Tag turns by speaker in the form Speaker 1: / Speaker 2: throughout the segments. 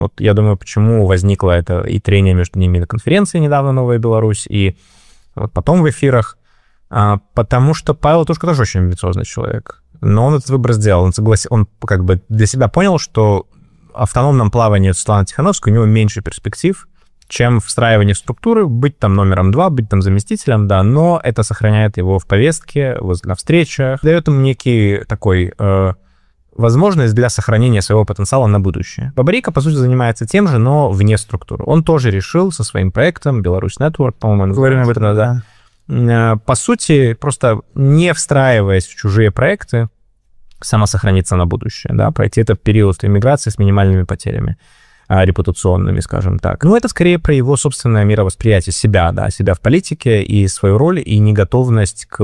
Speaker 1: Вот я думаю, почему возникло это и трение между ними на конференции недавно «Новая Беларусь», и вот потом в эфирах. Потому что Павел Тушко тоже очень амбициозный человек. Но он этот выбор сделал. Он как бы для себя понял, что в автономном плавании Светланы Тихановской у него меньше перспектив, чем встраивание в структуры, быть там номером 2, быть там заместителем, да, но это сохраняет его в повестке, на встречах, дает ему некий такой возможность для сохранения своего потенциала на будущее. Бабарико, по сути, занимается тем же, но вне структуры. Он тоже решил со своим проектом Беларусь Network, по-моему,
Speaker 2: говорим об этом,
Speaker 1: да. По сути, просто не встраиваясь в чужие проекты, самосохраниться на будущее, да, пройти этот период иммиграции с минимальными потерями репутационными, скажем так. Ну, это скорее про его собственное мировосприятие себя, да, себя в политике и свою роль, и неготовность к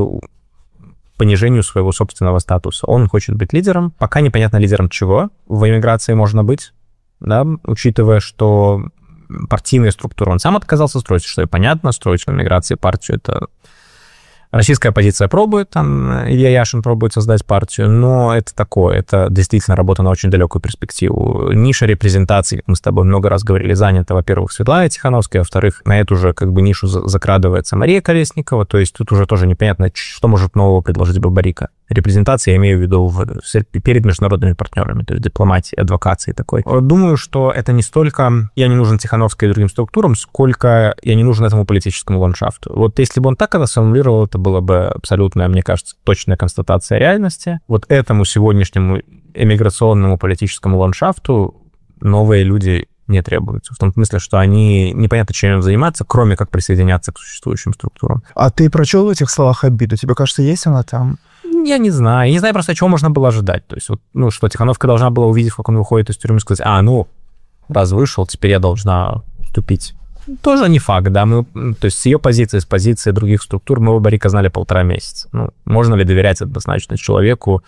Speaker 1: понижению своего собственного статуса. Он хочет быть лидером, пока непонятно лидером чего в эмиграции можно быть, да, учитывая, что партийные структуры он сам отказался строить, что и понятно, строить в эмиграции партию — это российская оппозиция пробует, там Илья Яшин пробует создать партию, но это такое, это действительно работа на очень далекую перспективу. Ниша репрезентации, как мы с тобой много раз говорили, занята, во-первых, Светлана Тихановская, во-вторых, на эту же как бы нишу закрадывается Мария Колесникова, то есть тут уже тоже непонятно, что может нового предложить Бабарико. Репрезентация, я имею в виду перед международными партнерами, то есть дипломатией, адвокацией такой. Думаю, что это не столько я не нужен Тихановской и другим структурам, сколько я не нужен этому политическому ландшафту. Вот если бы он так это сформулировал, это было бы абсолютно, мне кажется, точная констатация реальности. Вот этому сегодняшнему эмиграционному политическому ландшафту новые люди не требуются. В том смысле, что они непонятно, чем им заниматься, кроме как присоединяться к существующим структурам.
Speaker 2: А ты прочел в этих словах обиду? Тебе кажется, есть она там?
Speaker 1: Я не знаю. Я не знаю просто, чего можно было ожидать. То есть, вот, ну, что Тихановская должна была, увидев, как он выходит из тюрьмы, сказать: раз вышел, теперь я должна уступить. Тоже не факт, да. То есть с ее позиции, с позиции других структур мы Бабарико знали 1,5 месяца. Ну, можно ли доверять однозначно человеку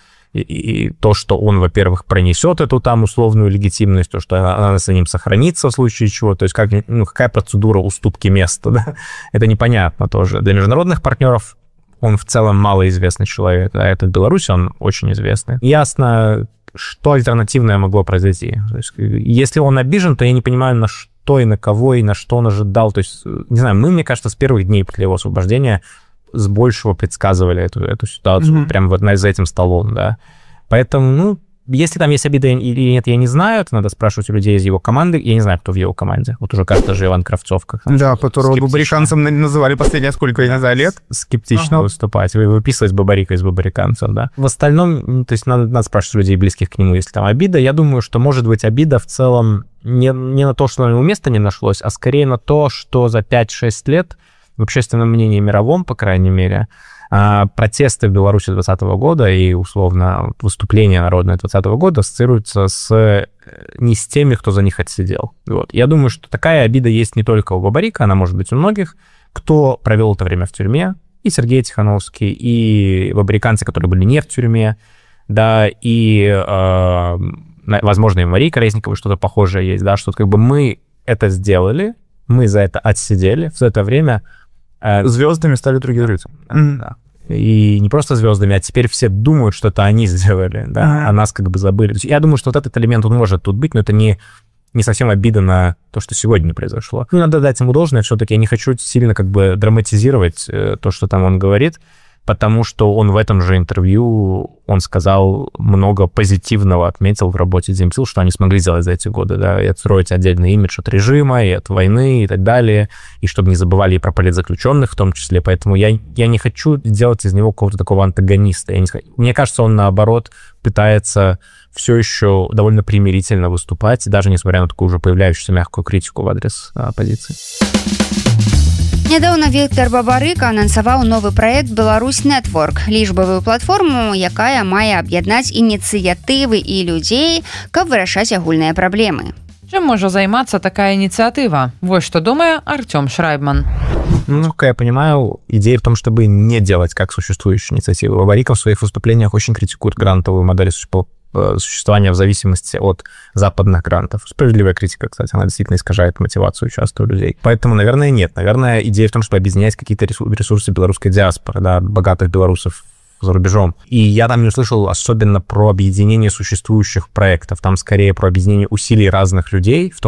Speaker 1: и то, что он, во-первых, пронесет эту там условную легитимность, то, что она за ним сохранится в случае чего, то есть какая процедура уступки места, да? Это непонятно тоже. Для международных партнеров он в целом малоизвестный человек, да, это в Беларуси он очень известный. Ясно, что альтернативное могло произойти. То есть, если он обижен, то я не понимаю, на что и на кого, и на что он ожидал. То есть, не знаю, мне кажется, с первых дней после его освобождения с большего предсказывали эту ситуацию, прямо вот за этим столом, да. Поэтому, если там есть обида или нет, я не знаю, это надо спрашивать у людей из его команды. Я не знаю, кто в его команде. Вот уже как-то же Иван Кравцов.
Speaker 2: Да, которого бабариканцем называли последние сколько лет.
Speaker 1: Скептично выступать, выписывать Бабарико из бабариканцев, да. В остальном, то есть надо спрашивать людей, близких к нему, если там обида. Я думаю, что может быть обида в целом не на то, что ему места не нашлось, а скорее на то, что за 5-6 лет в общественном мнении мировом, по крайней мере, протесты в Беларуси 2020 года и, условно, выступления народные 2020 года ассоциируются не с теми, кто за них отсидел. Вот. Я думаю, что такая обида есть не только у Бабарико, она может быть у многих, кто провел это время в тюрьме, и Сергей Тихановский, и бабариканцы, которые были не в тюрьме, да, и, возможно, и Марии Колесниковой что-то похожее есть, да, что как бы мы это сделали, мы за это отсидели, в это время...
Speaker 2: Звездами стали другие люди.
Speaker 1: Да. И не просто звездами, а теперь все думают, что это они сделали, да, а нас как бы забыли. Я думаю, что вот этот элемент, он может тут быть, но это не совсем обида на то, что сегодня произошло. Ну, надо дать ему должное, все-таки я не хочу сильно как бы драматизировать то, что там он говорит, потому что он в этом же интервью, он сказал много позитивного, отметил в работе Земсил, что они смогли сделать за эти годы, да, и отстроить отдельный имидж от режима, и от войны, и так далее, и чтобы не забывали и про политзаключенных в том числе, поэтому я не хочу делать из него какого-то такого антагониста. Мне кажется, он, наоборот, пытается все еще довольно примирительно выступать, даже несмотря на такую уже появляющуюся мягкую критику в адрес оппозиции.
Speaker 3: Нядаўна Віктор Бабарико анансаваў новы праект Беларусь Network, лічбавую платформу, якая мае аб'яднаць ініцыятывы і людзей, каб вырашаць агульныя праблемы.
Speaker 4: Чем может займаться такая инициатива? Вот что думает Артем Шрайбман.
Speaker 1: Ну, как я понимаю, идея в том, чтобы не делать как существующие инициативы. Бабарико в своих выступлениях очень критикует грантовую модель существования в зависимости от западных грантов. Справедливая критика, кстати, она действительно искажает мотивацию часто у людей. Поэтому, наверное, нет. Наверное, идея в том, чтобы объединять какие-то ресурсы белорусской диаспоры, да, богатых белорусов за рубежом. И я там не услышал особенно про объединение существующих проектов. Там скорее про объединение усилий разных людей, в том